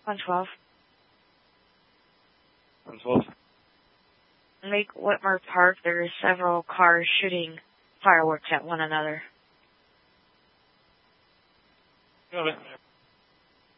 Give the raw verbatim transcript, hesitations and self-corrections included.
one twelve. one twelve. Lake Whitmer Park, there are several cars shooting fireworks at one another. Got it.